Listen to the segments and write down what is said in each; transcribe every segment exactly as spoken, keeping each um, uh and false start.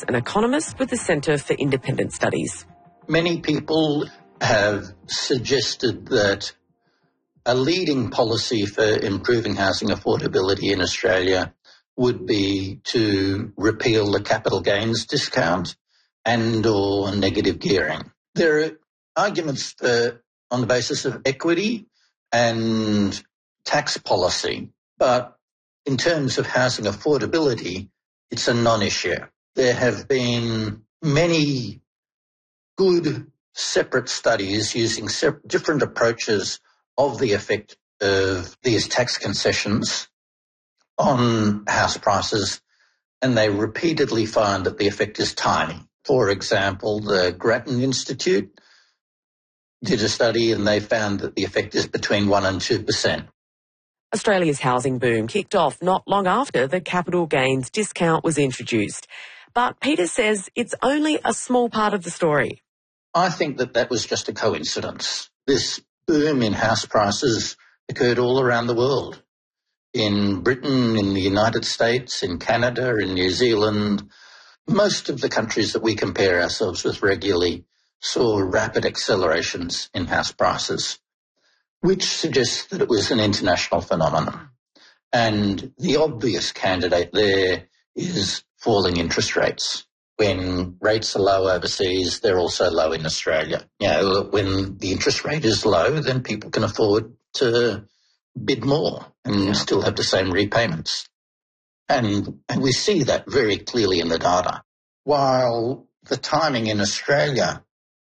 is an economist with the Centre for Independent Studies. Many people have suggested that a leading policy for improving housing affordability in Australia would be to repeal the capital gains discount and or negative gearing. There are arguments for, on the basis of equity and tax policy, but in terms of housing affordability, it's a non-issue. There have been many good separate studies using separate, different approaches of the effect of these tax concessions on house prices, and they repeatedly find that the effect is tiny. For example, the Grattan Institute did a study and they found that the effect is between one and two percent. Australia's housing boom kicked off not long after the capital gains discount was introduced. But Peter says it's only a small part of the story. I think that that was just a coincidence. This boom in house prices occurred all around the world. In Britain, in the United States, in Canada, in New Zealand, most of the countries that we compare ourselves with regularly saw rapid accelerations in house prices, which suggests that it was an international phenomenon. And the obvious candidate there is falling interest rates. When rates are low overseas, they're also low in Australia. You know, when the interest rate is low, then people can afford to bid more and yeah. still have the same repayments. And, and we see that very clearly in the data. While the timing in Australia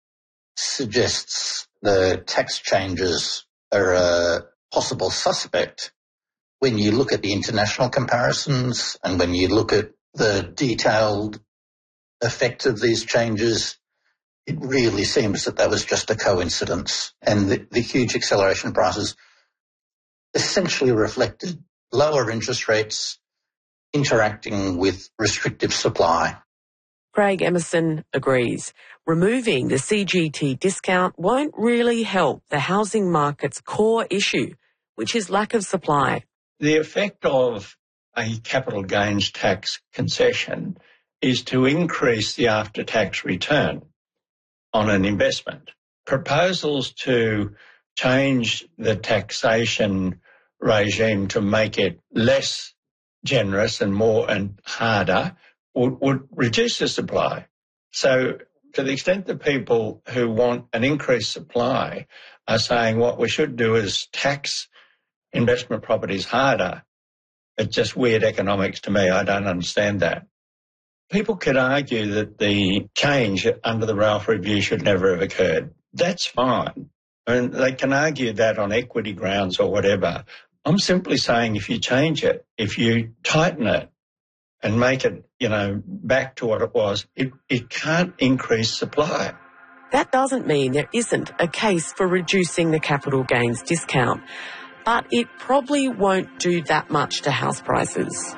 suggests the tax changes are a possible suspect, when you look at the international comparisons and when you look at the detailed effect of these changes, it really seems that that was just a coincidence. And the, the huge acceleration in prices essentially reflected lower interest rates interacting with restrictive supply. Craig Emerson agrees. Removing the C G T discount won't really help the housing market's core issue, which is lack of supply. The effect of a capital gains tax concession is to increase the after-tax return on an investment. Proposals to change the taxation regime to make it less generous and more and harder would, would reduce the supply. So to the extent that people who want an increased supply are saying what we should do is tax investment properties harder, it's just weird economics to me. I don't understand that. People could argue that the change under the Ralph Review should never have occurred. That's fine. I mean, they can argue that on equity grounds or whatever. I'm simply saying if you change it, if you tighten it and make it, you know, back to what it was, it, it can't increase supply. That doesn't mean there isn't a case for reducing the capital gains discount, but it probably won't do that much to house prices.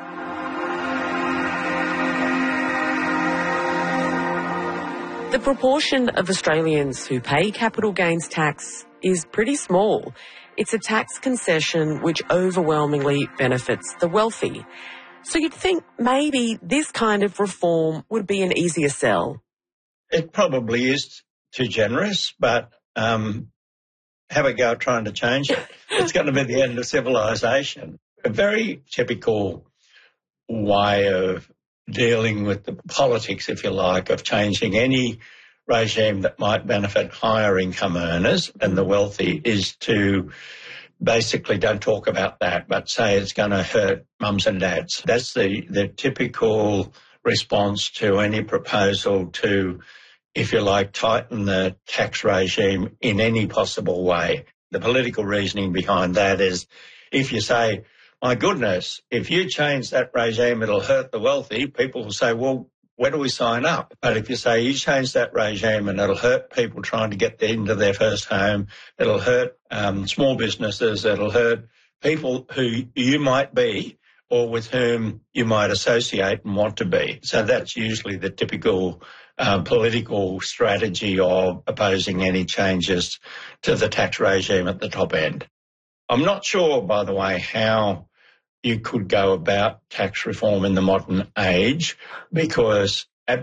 The proportion of Australians who pay capital gains tax is pretty small. It's a tax concession which overwhelmingly benefits the wealthy. So you'd think maybe this kind of reform would be an easier sell. It probably is too generous, but um, have a go at trying to change it. It's going to be the end of civilisation. A very typical way of dealing with the politics, if you like, of changing any regime that might benefit higher income earners and the wealthy is to basically don't talk about that, but say it's going to hurt mums and dads. That's the, the typical response to any proposal to, if you like, tighten the tax regime in any possible way. The political reasoning behind that is if you say, my goodness, if you change that regime, it'll hurt the wealthy, people will say, well, where do we sign up? But if you say you change that regime and it'll hurt people trying to get into their first home, it'll hurt um, small businesses, it'll hurt people who you might be or with whom you might associate and want to be. So that's usually the typical uh, political strategy of opposing any changes to the tax regime at the top end. I'm not sure, by the way, how you could go about tax reform in the modern age, because